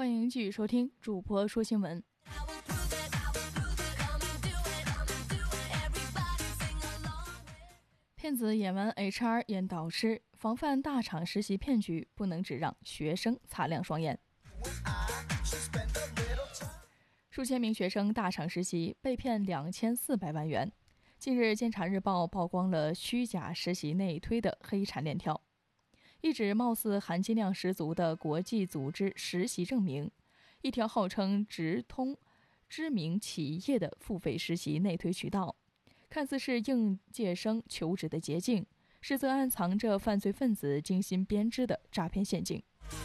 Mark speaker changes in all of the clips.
Speaker 1: 欢迎继续收听主播说新闻。骗子演完 HR 演导师，防范大厂实习骗局，不能只让学生擦亮双眼。数千名学生大厂实习被骗2400万元。近日，监察日报曝光了虚假实习内推的黑产链条，一纸貌似含金量十足的国际组织实习证明，一条号称直通知名企业的付费实习内推渠道，看似是应届生求职的捷径，实则暗藏着犯罪分子精心编织的诈骗陷阱。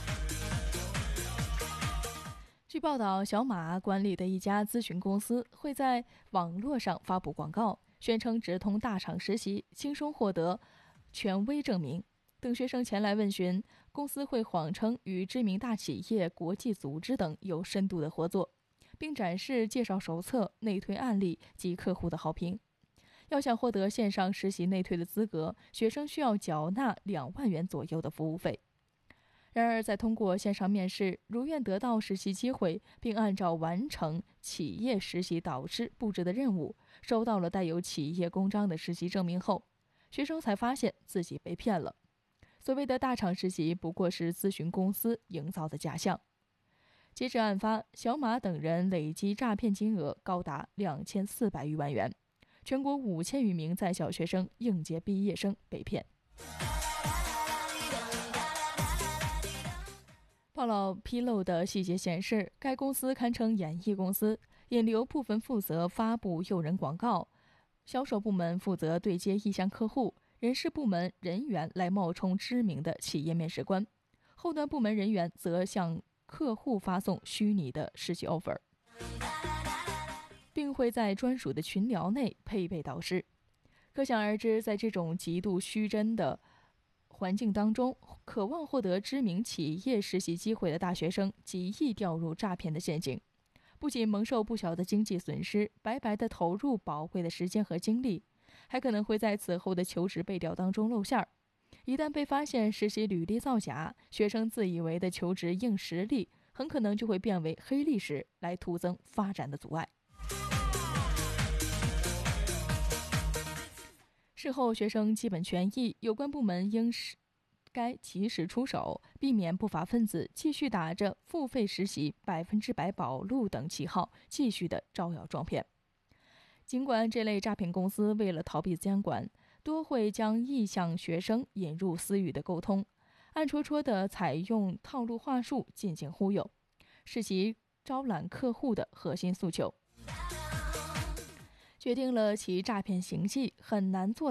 Speaker 1: 据报道，小马管理的一家咨询公司会在网络上发布广告，宣称直通大厂实习，轻松获得权威证明。等学生前来问询，公司会谎称与知名大企业、国际组织等有深度的合作，并展示介绍手册、内推案例及客户的好评。要想获得线上实习内推的资格，学生需要缴纳2万元左右的服务费。然而，在通过线上面试，如愿得到实习机会，并按照完成企业实习导师布置的任务，收到了带有企业公章的实习证明后，学生才发现自己被骗了。所谓的大厂实习不过是咨询公司营造的假象。截至案发，小马等人累计诈骗金额高达2400余万元，全国5000余名在校学生、应届毕业生被骗。报道披露的细节显示，该公司堪称演艺公司，引流部分负责发布诱人广告，销售部门负责对接意向客户，人事部门人员来冒充知名的企业面试官，后端部门人员则向客户发送虚拟的实习 offer， 并会在专属的群聊内配备导师。可想而知，在这种极度虚真的环境当中，渴望获得知名企业实习机会的大学生极易掉入诈骗的陷阱，不仅蒙受不小的经济损失，白白的投入宝贵的时间和精力，还可能会在此后的求职背调当中露馅儿。一旦被发现实习履历造假，学生自以为的求职硬实力很可能就会变为黑历史，来徒增发展的阻碍。事后学生基本权益，有关部门该及时出手，避免不法分子继续打着付费实习、100%保录等旗号继续的招摇撞骗。尽管这类诈骗公司为了逃避监管，多会将意向学生引入私语的沟通，暗戳戳地采用套路话术进行忽悠，是其招揽客户的核心诉求，决定了其诈骗行迹很难做